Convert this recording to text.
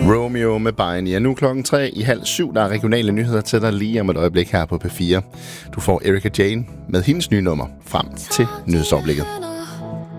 Romeo med Pioneer. Nu klokken 6:30. Der er regionale nyheder til dig lige om et øjeblik her på P4. Du får Erika Jane med hendes nye nummer frem til nyhedsoverblikket.